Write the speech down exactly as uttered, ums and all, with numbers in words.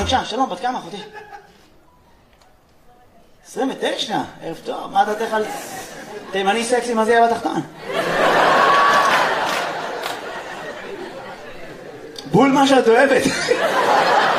בבקשה, שלום, בת כמה, אחותי? עשרים ותשע, ערב טוב, מה דעתך על תימני סקסי, מה זה יהיה בתחתון? בול מה שאת אוהבת.